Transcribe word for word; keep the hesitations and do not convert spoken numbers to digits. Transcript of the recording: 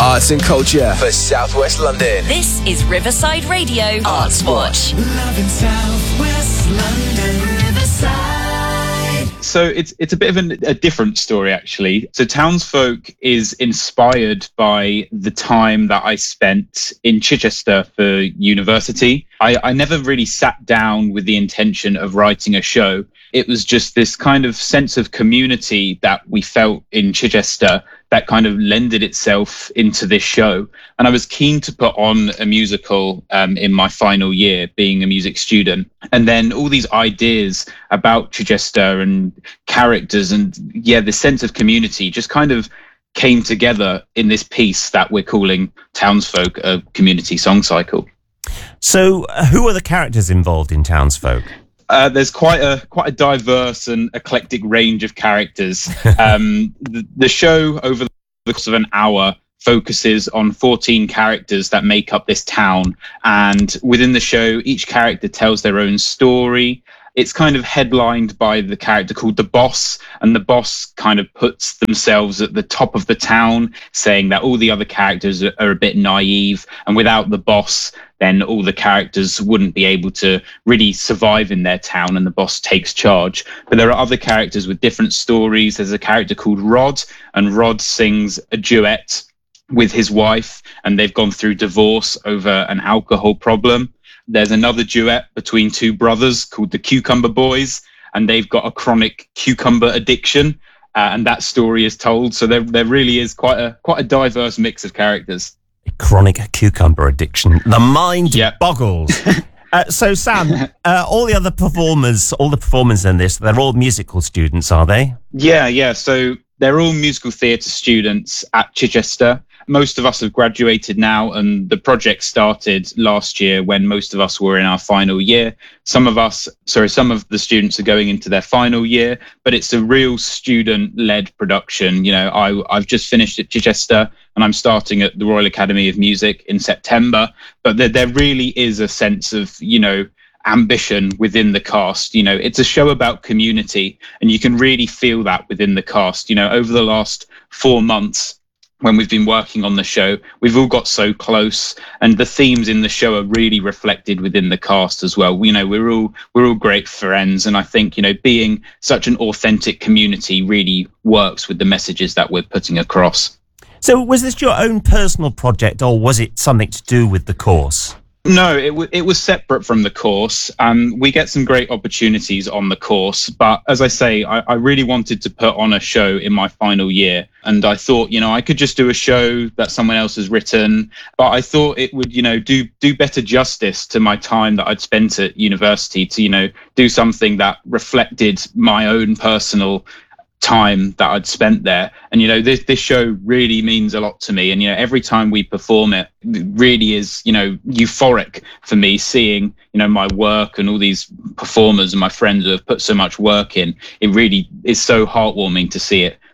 arts and culture for South West London. This is Riverside Radio Arts Watch. Love in South West London, Riverside. So it's it's a bit of an, a different story, actually. So Townsfolk is inspired by the time that I spent in Chichester for university. I, I never really sat down with the intention of writing a show. It was just this kind of sense of community that we felt in Chichester that kind of lended itself into this show. And I was keen to put on a musical um, in my final year, being a music student. And then all these ideas about Chichester and characters and, yeah, the sense of community just kind of came together in this piece that we're calling Townsfolk, a community song cycle. So uh, who are the characters involved in Townsfolk? Uh, there's quite a quite a diverse and eclectic range of characters. Um, the, the show, over the course of an hour, focuses on fourteen characters that make up this town. And within the show, each character tells their own story. It's kind of headlined by the character called the Boss, and the Boss kind of puts themselves at the top of the town, saying that all the other characters are, are a bit naive, and without the Boss, then all the characters wouldn't be able to really survive in their town, and the Boss takes charge. But there are other characters with different stories. There's a character called Rod, and Rod sings a duet with his wife, and they've gone through divorce over an alcohol problem. There's another duet between two brothers called the Cucumber Boys, and they've got a chronic cucumber addiction, uh, and that story is told. So there, there really is quite a quite a diverse mix of characters. Chronic cucumber addiction. The mind Yep. boggles. uh, so, Sam, uh, all the other performers, all the performers in this, they're all musical students, are they? Yeah, yeah. So they're all musical theatre students at Chichester. Most of us have graduated now, and the project started last year when most of us were in our final year. Some of us, sorry, some of the students are going into their final year, but it's a real student-led production. You know, I, I've just finished at Chichester, and I'm starting at the Royal Academy of Music in September. But there, there really is a sense of, you know, ambition within the cast. You know, it's a show about community, and you can really feel that within the cast. You know, over the last four months, when we've been working on the show, we've all got so close, and the themes in the show are really reflected within the cast as well. You know, we're all we're all great friends, and I think, you know, being such an authentic community really works with the messages that we're putting across. So was this your own personal project, or was it something to do with the course? No, it, w- it was separate from the course. Um, we get some great opportunities on the course, but as I say, I, I really wanted to put on a show in my final year, and I thought, you know, I could just do a show that someone else has written, but I thought it would, you know, do do better justice to my time that I'd spent at university, to, you know, do something that reflected my own personal time that I'd spent there. And, you know, this this show really means a lot to me, and, you know, every time we perform it, it really is, you know, euphoric for me, seeing, you know, my work and all these performers and my friends who have put so much work in. It really is so heartwarming to see it